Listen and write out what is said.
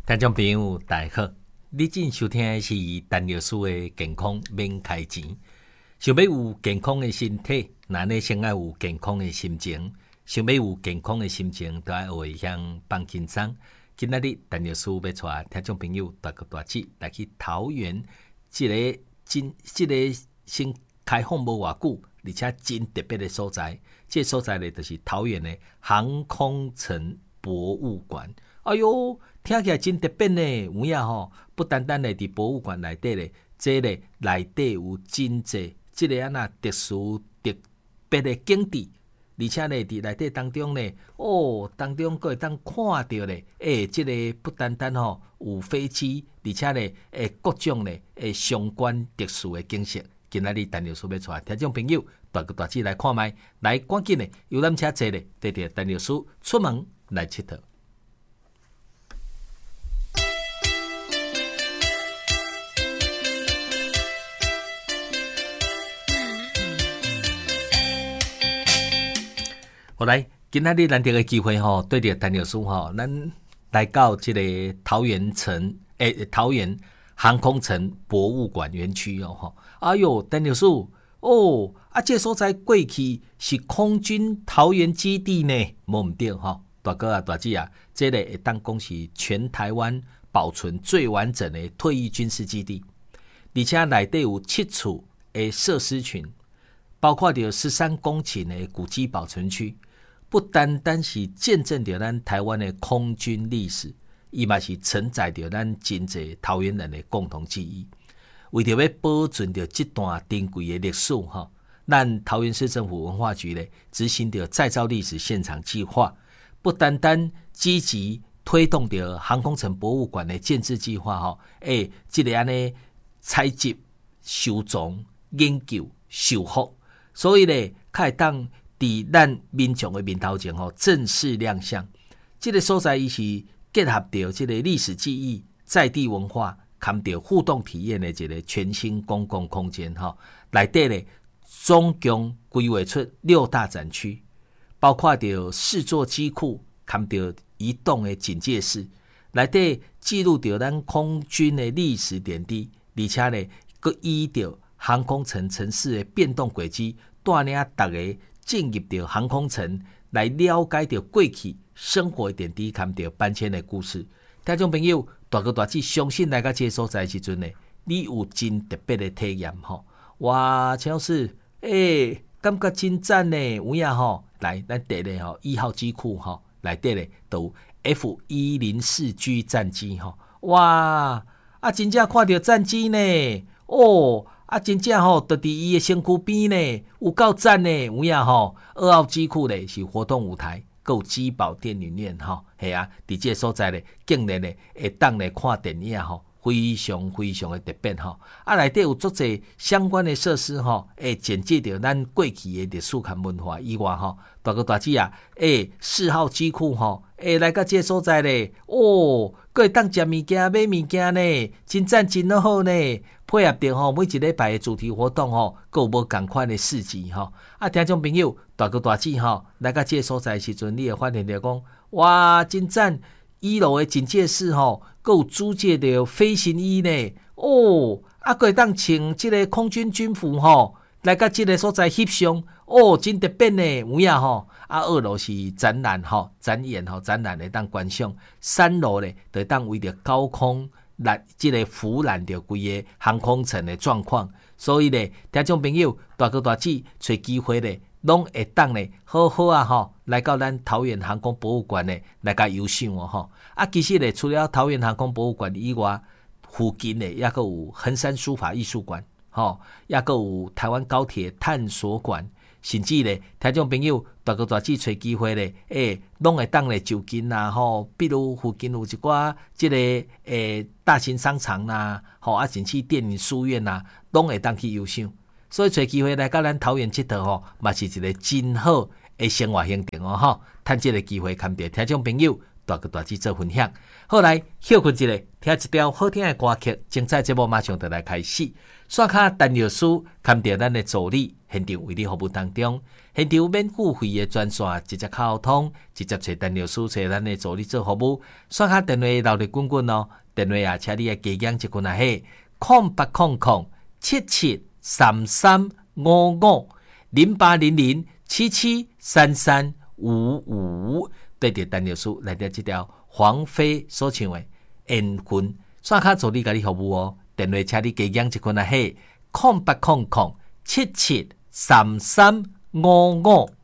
听众朋友大家好，你正收听的是陈律师的健康免开钱。想要有健康的身体，那你先要有健康的心情。想要有健康的心情，就要会向放轻松。今仔日陈律师要带听众朋友大哥大姐来去桃园，这个先开放无偌久，而且真特别的所在。这个所在呢，就是桃园的航空城博物馆。哎哟，听起来真特别呢！有影吼，不单单咧伫博物馆内底咧，这咧内底有真济这个啊那特殊特别的景致，而且咧伫内底当中咧，当中佫会当看到咧，这个不单单吼有飞机，而且咧，各种咧，相关特殊的景色。今仔日陈律师要带听众朋友大哥大姐来看卖，来赶紧咧游览车坐咧，带着陈律师出门来佚佗。好来，今仔日难得的机会吼，对着陈律师吼，咱来到这个桃园航空城博物馆园区哦吼。哎哟，陈律师这所在过去是空军桃园基地呢，无毋对吼。大哥啊，大姐啊，这个会当讲是全台湾保存最完整的退役军事基地，而且内底有7处的设施群，包括着13公顷的古迹保存区。不单单是见证着咱台湾的空军历史，伊嘛是承载着咱真济桃园人的共同记忆。为着要保存着这段珍贵的历史，咱桃园市政府文化局咧执行着再造历史现场计划，不单单积极推动着航空城博物馆的建制计划，这个安尼采集、收藏、研究、修复，所以咧，较会当伫咱民众的面头前正式亮相。这个所在伊是结合着这个历史记忆、在地文化，含着互动体验的一个全新公共空间。内底咧总共规划出6大展区，包括着4座机库，含着移动的警戒室，内底记录着咱空军的历史点滴，而且咧佮依着航空城城市的变动轨迹，带领大家进入到航空城来了解到过去生活的点滴，看到搬迁的故事。听众朋友，大哥大姐相信来到这个所在的时阵呢，你有真特别的体验吼。哇，陈老师，感觉真赞呢，有影吼。来，咱第一吼1号机库吼，内底咧都有 F104G 战机吼。哇，真正看到战机呢，真正吼，就伫伊的身躯边呢，有够赞呢，有影吼。2号机库咧是活动舞台，还有机保电影院吼，系啊，伫这所在咧，竟然咧会当咧看电影吼，非常非常的特别吼。内底有足侪相关的设施吼，简介着咱过去的历史和文化以外吼，大哥大姐啊，4号机库吼，来到这所在咧，佫会当食物件、买物件呢，真赞真好呢。配合着吼每一礼拜的主题活动吼，佫有无共款的市集吼。听众朋友，大哥大姐吼，来到这所在的时阵，你会发现着讲，哇，真赞！1楼的警戒室吼，佫有租借着飞行衣呢，佫会当穿这个空军军服吼，来到这个所在翕相，真特别呢，有影吼。2楼是展览吼、展演吼、展览会当观赏，3楼咧就当为着高空来这个俯览着规个航空城的状况，所以咧，听众朋友大哥大姐找机会咧，拢会当咧好好来到咱桃园航空博物馆咧来甲游赏吼。其实咧，除了桃园航空博物馆以外，附近咧也个有衡山书法艺术馆，也个有台湾高铁探索馆。甚至咧，听众朋友大哥大姐找机会咧，拢会当咧就近啦吼，比如附近有一寡即个大型商场啦，甚至电影书院啦，拢会当去游赏。所以找机会来到咱桃园佚佗吼，嘛是一个真好的生活行程吼。趁这个机会，看到听众朋友大哥大姐做分享。好来休困一下，听一条好听的歌曲，精彩节目马上就来开始。刷卡陈律师牵着咱的助理，现场为你服务当中，现场免付费的专线，直接沟通，直接找陈律师，找咱的助理做服务。刷卡电话留咧滚滚哦，电话啊，请你啊加减一群啊嘿，08007733550800773355，对着陈律师来到这条黄飞所唱的缘分，刷卡助理甲你服务哦。电话请你加减一群啊嘿，0800773355。